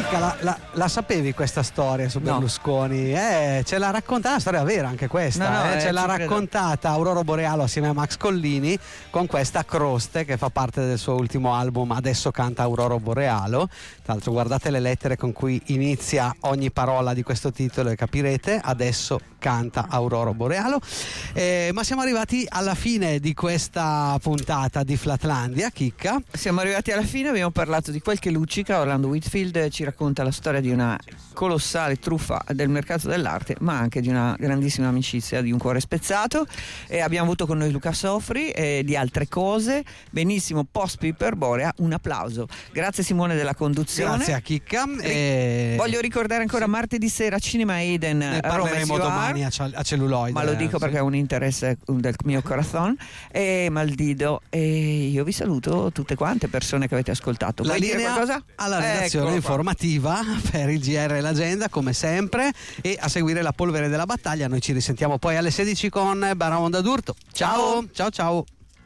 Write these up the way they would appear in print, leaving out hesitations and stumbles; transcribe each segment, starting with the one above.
Chicca, la sapevi questa storia su Berlusconi? Ce l'ha raccontata, una storia vera anche questa. Ce l'ha raccontata Aurora Borealo assieme a Max Collini con questa Croste che fa parte del suo ultimo album Adesso canta Aurora Borealo. Tra l'altro guardate le lettere con cui inizia ogni parola di questo titolo e capirete: Adesso canta Aurora Borealo. Ma siamo arrivati alla fine di questa puntata di Flatlandia, Chicca. Siamo arrivati alla fine, abbiamo parlato di quel che luccica. Orlando Whitfield ci racconta la storia di una colossale truffa del mercato dell'arte, ma anche di una grandissima amicizia, di un cuore spezzato. E abbiamo avuto con noi Luca Sofri e di altre cose. Benissimo, post Piperborea, un applauso. Grazie Simone della conduzione. Grazie a Chicca. Voglio ricordare ancora martedì sera Cinema Eden. Ne parleremo domani a celluloide. Ma lo dico perché è un interesse del mio corazon. E Maldido. E io vi saluto tutte quante persone che avete ascoltato. La linea qualcosa? Alla redazione informativa per il GR e l'agenda come sempre, e a seguire la polvere della battaglia. Noi ci risentiamo poi alle 16 con Baraonda d'Urto. Ciao ciao ciao.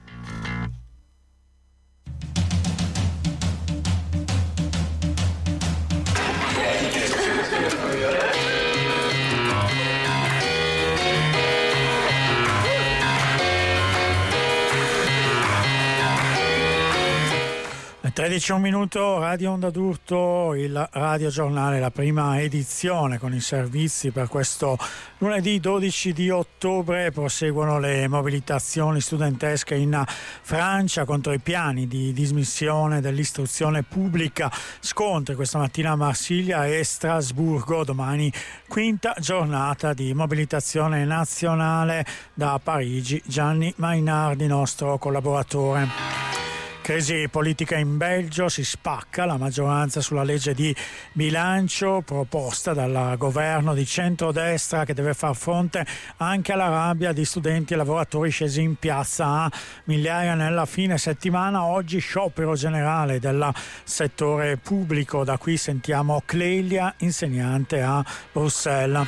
Alle 13:01 Radio Onda d'Urto, il Radio Giornale, la prima edizione con i servizi per questo lunedì 12 di ottobre. Proseguono le mobilitazioni studentesche in Francia contro i piani di dismissione dell'istruzione pubblica. Scontri questa mattina a Marsiglia e Strasburgo. Domani quinta giornata di mobilitazione nazionale. Da Parigi Gianni Mainardi, nostro collaboratore. Crisi politica in Belgio, si spacca la maggioranza sulla legge di bilancio proposta dal governo di centrodestra, che deve far fronte anche alla rabbia di studenti e lavoratori scesi in piazza a migliaia nella fine settimana. Oggi sciopero generale del settore pubblico. Da qui sentiamo Clelia, insegnante a Bruxelles.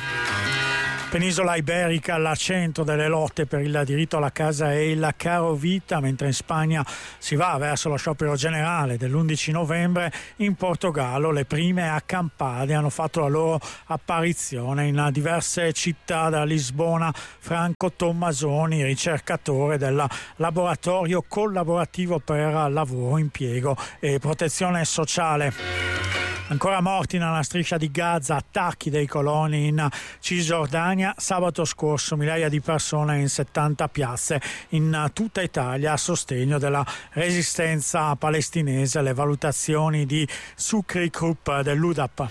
Penisola iberica al centro delle lotte per il diritto alla casa e il caro vita, mentre in Spagna si va verso lo sciopero generale dell'11 novembre, in Portogallo le prime accampate hanno fatto la loro apparizione in diverse città. Da Lisbona Franco Tommasoni, ricercatore del laboratorio collaborativo per lavoro, impiego e protezione sociale. Ancora morti nella striscia di Gaza, attacchi dei coloni in Cisgiordania. Sabato scorso migliaia di persone in 70 piazze in tutta Italia a sostegno della resistenza palestinese. Le valutazioni di Sukri Krupp dell'UDAP.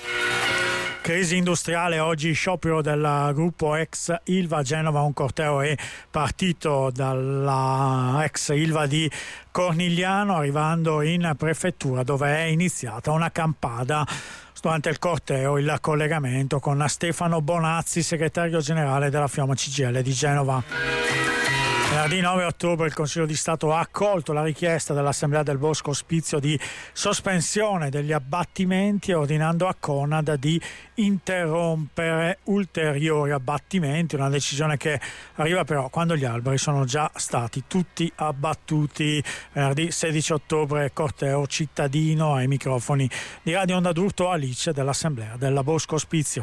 Crisi industriale, oggi sciopero del gruppo ex Ilva a Genova. Un corteo è partito dalla ex Ilva di Cornigliano, arrivando in prefettura, dove è iniziata una accampata. Durante il corteo il collegamento con Stefano Bonazzi, segretario generale della Fiamma CGIL di Genova. Venerdì 9 ottobre il Consiglio di Stato ha accolto la richiesta dell'Assemblea del Bosco Ospizio di sospensione degli abbattimenti, ordinando a Conad di interrompere ulteriori abbattimenti. Una decisione che arriva però quando gli alberi sono già stati tutti abbattuti. Venerdì 16 ottobre corteo cittadino. Ai microfoni di Radio Onda d'Urto Alice dell'Assemblea del Bosco Ospizio.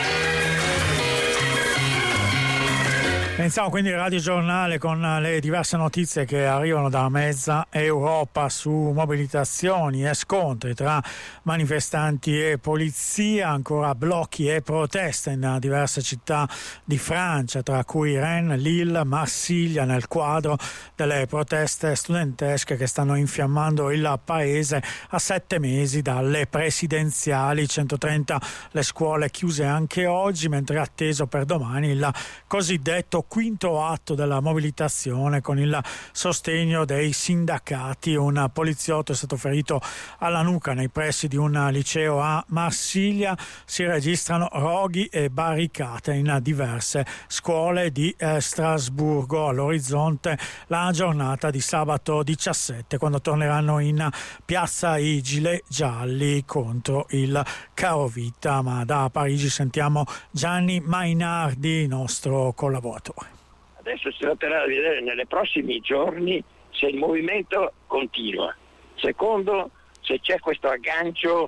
Iniziamo quindi il Radio Giornale con le diverse notizie che arrivano da mezza Europa su mobilitazioni e scontri tra manifestanti e polizia, ancora blocchi e proteste in diverse città di Francia, tra cui Rennes, Lille, Marsiglia, nel quadro delle proteste studentesche che stanno infiammando il paese a 7 mesi dalle presidenziali. 130 le scuole chiuse anche oggi, mentre è atteso per domani il cosiddetto quinto atto della mobilitazione con il sostegno dei sindacati. Un poliziotto è stato ferito alla nuca nei pressi di un liceo a Marsiglia. Si registrano roghi e barricate in diverse scuole di Strasburgo. All'orizzonte la giornata di sabato 17, quando torneranno in piazza i gilet gialli contro il carovita. Ma da Parigi sentiamo Gianni Mainardi, nostro collaboratore. Adesso si tratterà di vedere nei prossimi giorni se il movimento continua. Secondo, se c'è questo aggancio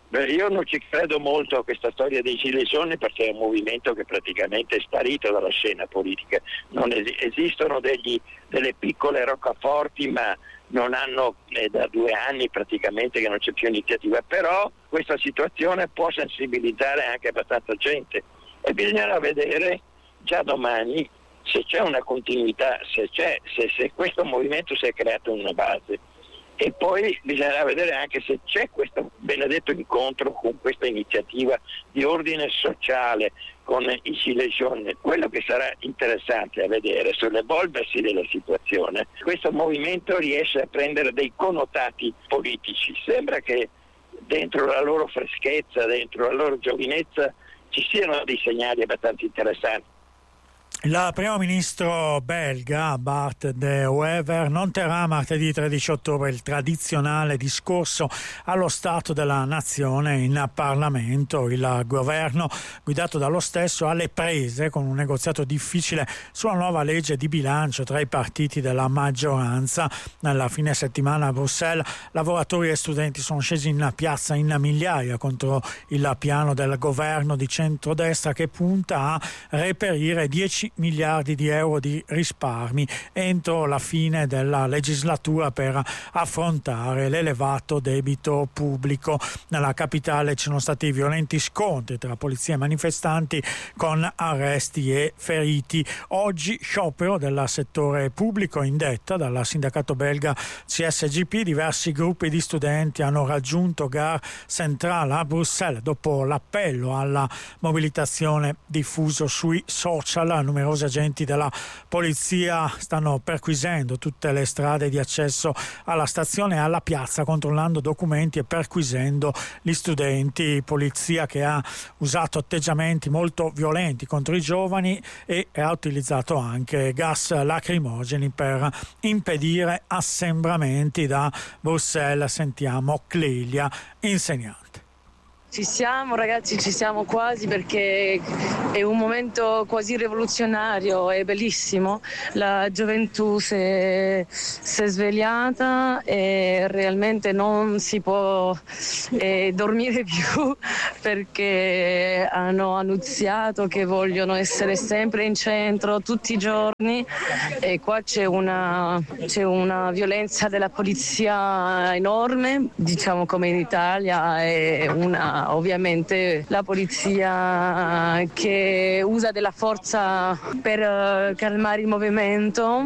Io non ci credo molto a questa storia dei Gilets jaunes, perché è un movimento che praticamente è sparito dalla scena politica. Non esistono delle piccole roccaforti, ma non hanno, da 2 anni praticamente che non c'è più iniziativa, però questa situazione può sensibilizzare anche abbastanza gente e bisognerà vedere già domani se c'è una continuità, se questo movimento si è creato una base. E poi bisognerà vedere anche se c'è questo benedetto incontro con questa iniziativa di ordine sociale con i Gilets jaunes. Quello che sarà interessante a vedere sull'evolversi della situazione, questo movimento riesce a prendere dei connotati politici. Sembra che dentro la loro freschezza, dentro la loro giovinezza ci siano dei segnali abbastanza interessanti. Il primo ministro belga Bart De Wever non terrà martedì 13 ottobre il tradizionale discorso allo Stato della Nazione in Parlamento. Il governo, guidato dallo stesso, alle prese con un negoziato difficile sulla nuova legge di bilancio tra i partiti della maggioranza. Nella fine settimana a Bruxelles lavoratori e studenti sono scesi in piazza in migliaia contro il piano del governo di centrodestra che punta a reperire 10 miliardi di euro di risparmi entro la fine della legislatura per affrontare l'elevato debito pubblico. Nella capitale ci sono stati violenti scontri tra polizia e manifestanti con arresti e feriti. Oggi sciopero del settore pubblico indetta dal sindacato belga CSGP. Diversi gruppi di studenti hanno raggiunto Gare Centrale a Bruxelles dopo l'appello alla mobilitazione diffuso sui social. Numerosi agenti della polizia stanno perquisendo tutte le strade di accesso alla stazione e alla piazza, controllando documenti e perquisendo gli studenti. Polizia che ha usato atteggiamenti molto violenti contro i giovani e ha utilizzato anche gas lacrimogeni per impedire assembramenti. Da Bruxelles sentiamo Clelia, insegnante. Ci siamo ragazzi, ci siamo quasi, perché è un momento quasi rivoluzionario, è bellissimo. La gioventù si è svegliata e realmente non si può dormire più, perché hanno annunziato che vogliono essere sempre in centro tutti i giorni e qua c'è una violenza della polizia enorme, diciamo come in Italia, è ovviamente la polizia che usa della forza per calmare il movimento.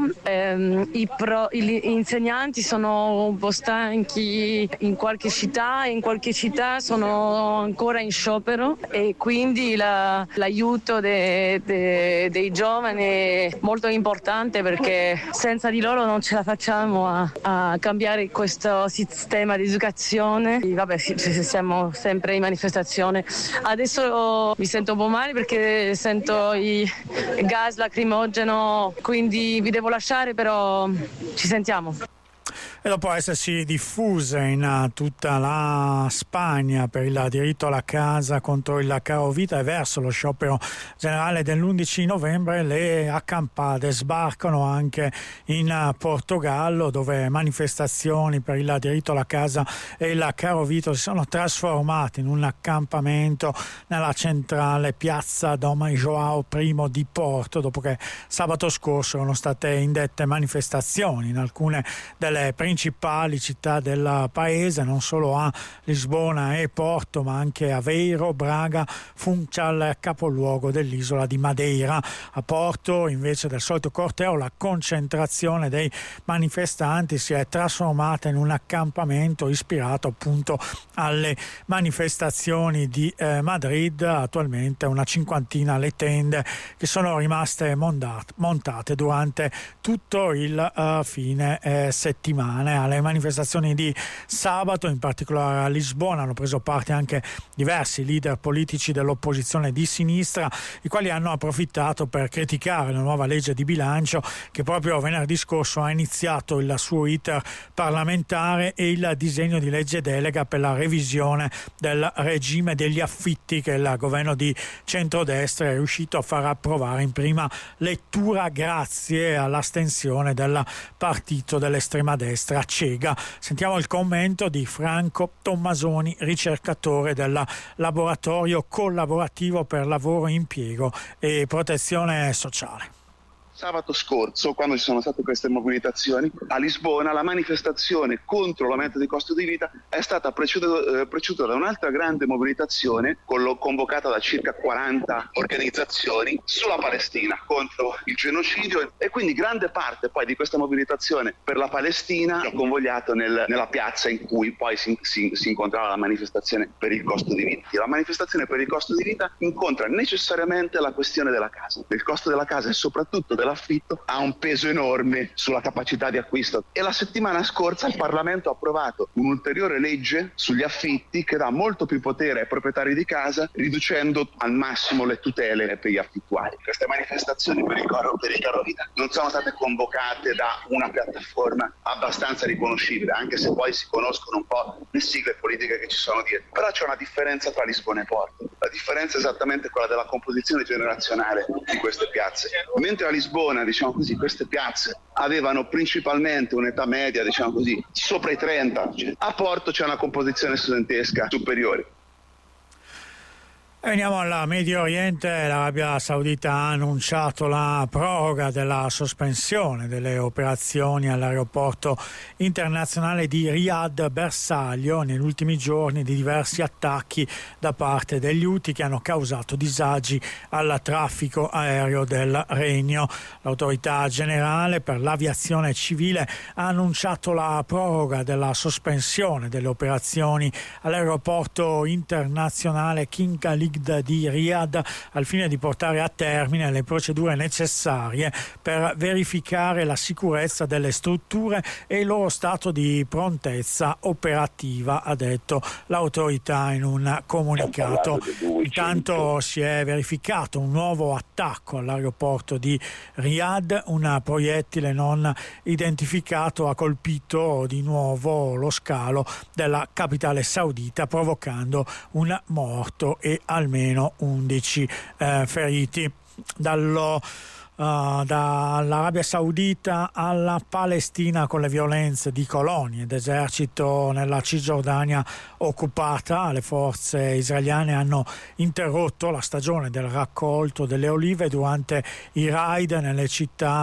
Gli insegnanti sono un po' stanchi in qualche città sono ancora in sciopero e quindi l'aiuto dei giovani è molto importante, perché senza di loro non ce la facciamo a cambiare questo sistema di educazione. Vabbè, siamo sempre in manifestazione. Adesso mi sento un po' male perché sento i gas lacrimogeno, quindi vi devo lasciare, però ci sentiamo. E dopo essersi diffuse in tutta la Spagna per il diritto alla casa contro il caro vita e verso lo sciopero generale dell'11 novembre, le accampate sbarcano anche in Portogallo, dove manifestazioni per il diritto alla casa e il caro vita si sono trasformate in un accampamento nella centrale piazza Dom João I di Porto, dopo che sabato scorso erano state indette manifestazioni in alcune delle principali città del paese, non solo a Lisbona e Porto ma anche Aveiro, Braga, Funchal, capoluogo dell'isola di Madeira. A Porto invece del solito corteo la concentrazione dei manifestanti si è trasformata in un accampamento ispirato appunto alle manifestazioni di Madrid. Attualmente una cinquantina le tende che sono rimaste montate durante tutto il fine settimana. Alle manifestazioni di sabato, in particolare a Lisbona, hanno preso parte anche diversi leader politici dell'opposizione di sinistra, i quali hanno approfittato per criticare la nuova legge di bilancio che proprio venerdì scorso ha iniziato il suo iter parlamentare e il disegno di legge delega per la revisione del regime degli affitti che il governo di centrodestra è riuscito a far approvare in prima lettura grazie all'astensione del partito dell'estrema destra destra cieca. Sentiamo il commento di Franco Tommasoni, ricercatore del laboratorio collaborativo per lavoro, impiego e protezione sociale. Sabato scorso, quando ci sono state queste mobilitazioni, a Lisbona la manifestazione contro l'aumento di costo di vita è stata preceduta da un'altra grande mobilitazione convocata da circa 40 organizzazioni sulla Palestina, contro il genocidio, e quindi grande parte poi di questa mobilitazione per la Palestina ha convogliato nella piazza in cui poi si incontrava la manifestazione per il costo di vita. La manifestazione per il costo di vita incontra necessariamente la questione della casa. Il costo della casa e soprattutto dell'affitto ha un peso enorme sulla capacità di acquisto, e la settimana scorsa il Parlamento ha approvato un'ulteriore legge sugli affitti che dà molto più potere ai proprietari di casa, riducendo al massimo le tutele per gli affittuari. Queste manifestazioni per il caro vita non sono state convocate da una piattaforma abbastanza riconoscibile, anche se poi si conoscono un po' le sigle politiche che ci sono dietro. Però c'è una differenza tra Lisbona e Porto. La differenza è esattamente quella della composizione generazionale di queste piazze. Mentre a Lisbona, diciamo così, queste piazze avevano principalmente un'età media, diciamo così, sopra i 30, a Porto c'è una composizione studentesca superiore. Veniamo al Medio Oriente. L'Arabia Saudita ha annunciato la proroga della sospensione delle operazioni all'aeroporto internazionale di Riyadh bersaglio negli ultimi giorni di diversi attacchi da parte degli Houthi che hanno causato disagi al traffico aereo del Regno. L'autorità generale per l'aviazione civile ha annunciato la proroga della sospensione delle operazioni all'aeroporto internazionale King Khalid di Riyadh al fine di portare a termine le procedure necessarie per verificare la sicurezza delle strutture e il loro stato di prontezza operativa, ha detto l'autorità in un comunicato. Intanto si è verificato un nuovo attacco all'aeroporto di Riyadh. Un proiettile non identificato ha colpito di nuovo lo scalo della capitale saudita, provocando un morto e almeno 11 feriti. Dall'Arabia Saudita alla Palestina, con le violenze di colonie d'esercito nella Cisgiordania occupata, le forze israeliane hanno interrotto la stagione del raccolto delle olive durante i raid nelle città